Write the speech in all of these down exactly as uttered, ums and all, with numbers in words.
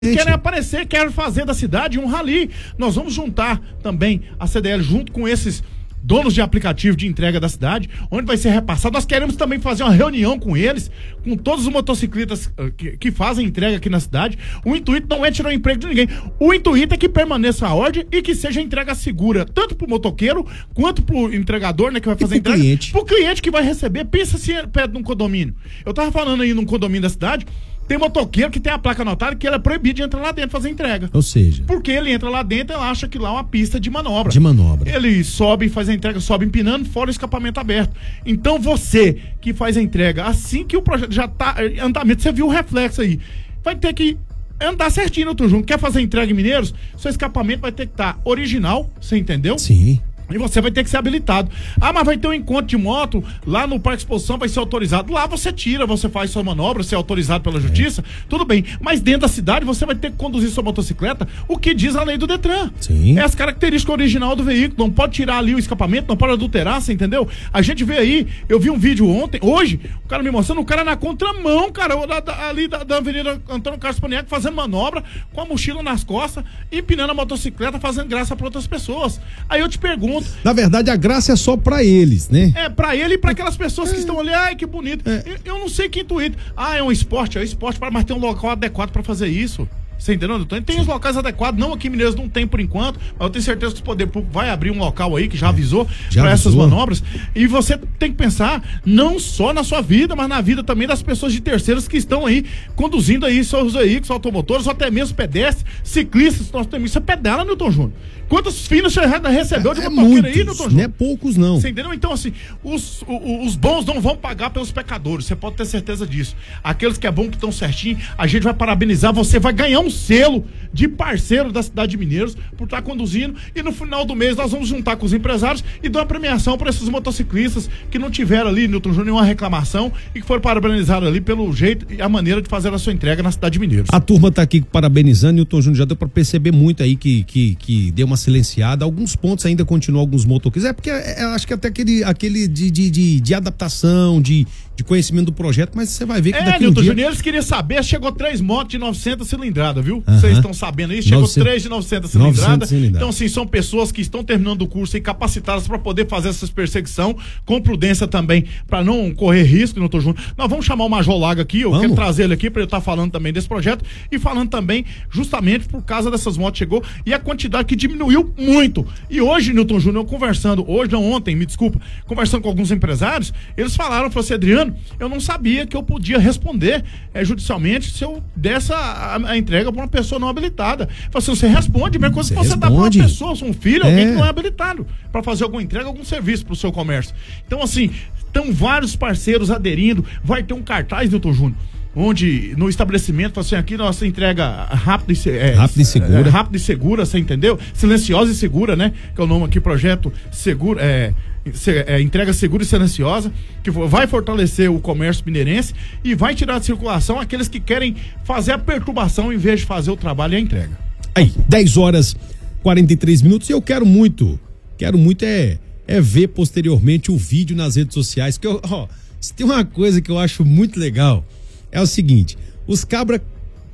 Querem aparecer, querem fazer da cidade um rally. Nós vamos juntar também a C D L junto com esses donos de aplicativo de entrega da cidade, onde vai ser repassado. Nós queremos também fazer uma reunião com eles, com todos os motociclistas uh, que, que fazem entrega aqui na cidade. O intuito não é tirar o emprego de ninguém. O intuito é que permaneça a ordem e que seja entrega segura, tanto pro motoqueiro, quanto pro entregador, né, que vai fazer a entrega. Cliente. Pro cliente que vai receber. Pensa se é perto de um condomínio. Eu tava falando aí num condomínio da cidade, tem motoqueiro que tem a placa anotada que ele é proibido de entrar lá dentro fazer entrega. Ou seja... Porque ele entra lá dentro e ele acha que lá é uma pista de manobra. De manobra. Ele sobe e faz a entrega, sobe empinando, fora o escapamento aberto. Então você que faz a entrega, assim que o projeto já tá em andamento, você viu o reflexo aí, vai ter que andar certinho no Tujum. Quer fazer entrega em Mineiros? Seu escapamento vai ter que estar original, você entendeu? Sim. E você vai ter que ser habilitado. Ah, mas vai ter um encontro de moto lá no Parque Exposição, vai ser autorizado. Lá você tira, você faz sua manobra, você é autorizado pela justiça, é. Tudo bem. Mas dentro da cidade você vai ter que conduzir sua motocicleta, o que diz a lei do Detran. Sim. É as características original do veículo. Não pode tirar ali o escapamento, não pode adulterar, você entendeu? A gente vê aí, eu vi um vídeo ontem, hoje, o cara me mostrando, o cara na contramão, cara, ali da, da Avenida Antônio Carlos Paniac, fazendo manobra, com a mochila nas costas, empinando a motocicleta, fazendo graça para outras pessoas. Aí eu te pergunto, na verdade, a graça é só pra eles, né? É, pra ele e pra aquelas pessoas é. que estão ali, ai, que bonito. É. Eu, eu não sei que intuito. Ah, é um esporte, é um esporte, mas tem um local adequado pra fazer isso. Você entendeu, doutor? Tem Sim. os locais adequados, não aqui em Mineiros não tem por enquanto, mas eu tenho certeza que o Poder Público vai abrir um local aí que já avisou é. para essas manobras. E você tem que pensar não só na sua vida, mas na vida também das pessoas de terceiros que estão aí conduzindo aí seus veículos automotores, ou até mesmo pedestres, ciclistas. Nós temos isso, é pedala, Newton Júnior. Quantos filhos você recebeu de é, motoqueiro aí, Newton Júnior? Não é poucos, não. Você entendeu? Então, assim, os, os, os bons não vão pagar pelos pecadores, você pode ter certeza disso. Aqueles que é bom, que estão certinho, a gente vai parabenizar, você vai ganhar um selo de parceiro da cidade de Mineiros por estar conduzindo, e no final do mês nós vamos juntar com os empresários e dar uma premiação para esses motociclistas que não tiveram ali, Newton Júnior, nenhuma reclamação e que foram parabenizados ali pelo jeito e a maneira de fazer a sua entrega na cidade de Mineiros. A turma tá aqui parabenizando, Newton Júnior, já deu para perceber muito aí que, que, que deu uma silenciada, alguns pontos ainda continuam alguns motoqueiros, é porque é, acho que até aquele, aquele de, de, de, de adaptação, de, de conhecimento do projeto, mas você vai ver que é, daqui Newton um dia... Júnior, eles queriam saber, chegou três motos de novecentas cilindradas, viu? Uh-huh. Vocês estão sabendo aí, chegou novecentos, três de novecentas cilindradas. cilindradas. Então, assim, são pessoas que estão terminando o curso e capacitadas para poder fazer essas perseguição, com prudência também, para não correr risco, Newton Júnior. Nós vamos chamar o Major Laga aqui, eu vamos. quero trazer ele aqui para ele estar tá falando também desse projeto e falando também justamente por causa dessas motos chegou e a quantidade que diminuiu muito. E hoje, Newton Júnior, conversando, hoje não, ontem, me desculpa, conversando com alguns empresários, eles falaram, falaram assim, Adriano, eu não sabia que eu podia responder é, judicialmente se eu desse a, a entrega para uma pessoa não habilitada. Assim, você responde, a mesma coisa que você dá para uma pessoa, um filho, é. alguém que não é habilitado, para fazer alguma entrega, algum serviço para o seu comércio. Então, assim, estão vários parceiros aderindo, vai ter um cartaz, Newton Júnior, onde no estabelecimento, assim, aqui nossa entrega rápida e, é, rápida e segura. É, rápida e segura, você entendeu? Silenciosa e segura, né? Que é o nome aqui, projeto seguro, é, é, entrega segura e silenciosa, que vai fortalecer o comércio mineirense e vai tirar de circulação aqueles que querem fazer a perturbação em vez de fazer o trabalho e a entrega. Aí, dez horas e quarenta e três minutos, e eu quero muito, quero muito é, é ver posteriormente o vídeo nas redes sociais, que eu, ó, se tem uma coisa que eu acho muito legal, é o seguinte, os cabra,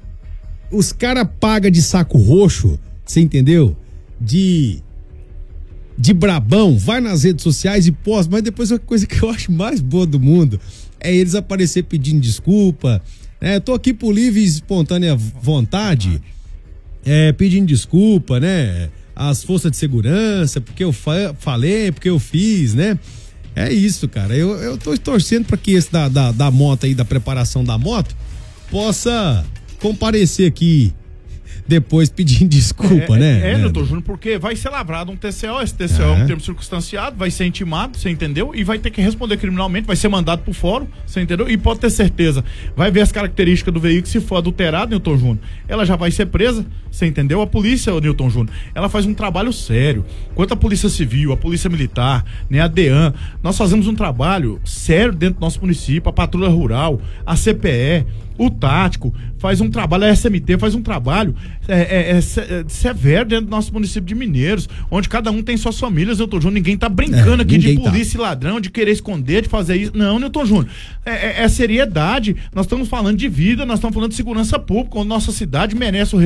os cara paga de saco roxo, você entendeu? De, de brabão, vai nas redes sociais e posta, mas depois a coisa que eu acho mais boa do mundo é eles aparecer pedindo desculpa, né? Eu tô aqui por livre e espontânea vontade, é, pedindo desculpa, né? As forças de segurança, porque eu fa- falei, porque eu fiz, né? É isso, cara. Eu, eu tô torcendo para que esse da, da, da moto aí, da preparação da moto, possa comparecer aqui depois pedindo desculpa, é, né? É, é, Newton Júnior, porque vai ser lavrado um T C O, esse T C O é um termo circunstanciado, vai ser intimado, você entendeu? E vai ter que responder criminalmente, vai ser mandado pro fórum, você entendeu? E pode ter certeza, vai ver as características do veículo, se for adulterado, Newton Júnior, ela já vai ser presa, você entendeu? A polícia, o Newton Júnior, ela faz um trabalho sério. Quanto a polícia civil, a polícia militar, né, a DEAN, nós fazemos um trabalho sério dentro do nosso município, a patrulha rural, a C P E, o tático faz um trabalho, a S M T faz um trabalho é, é, é, severo dentro do nosso município de Mineiros, onde cada um tem suas famílias, Newton Júnior. Ninguém tá brincando é, aqui de polícia tá. e ladrão, de querer esconder, de fazer isso. Não, Newton Júnior. É, é, é seriedade. Nós estamos falando de vida, nós estamos falando de segurança pública, onde nossa cidade merece o